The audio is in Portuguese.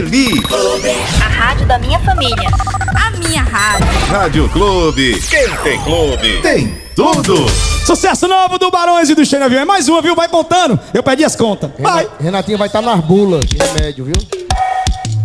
A rádio da minha família. A minha rádio. Rádio Clube. Quem tem clube tem tudo. Sucesso novo do Barões e do Xenavio. É mais uma, viu? Vai contando. Eu perdi as contas. Vai. Renatinha vai estar nas bulas de remédio, viu?